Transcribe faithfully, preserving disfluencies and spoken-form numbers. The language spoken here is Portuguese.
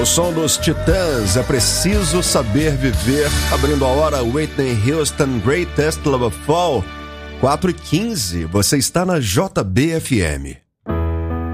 O som dos Titãs, É Preciso Saber Viver. Abrindo a hora, Whitney Houston, Greatest Love of All. quatro e quinze, você está na J B F M.